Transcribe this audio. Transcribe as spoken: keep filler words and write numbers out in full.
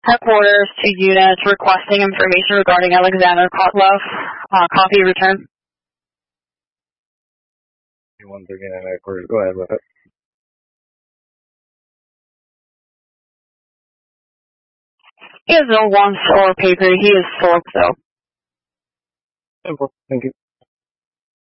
Headquarters to units requesting information regarding Alexander Kotlov. Uh, copy return. one thirty-nine headquarters, go ahead with it. He has no wants or paper. He is soaked, though. Simple. Thank you.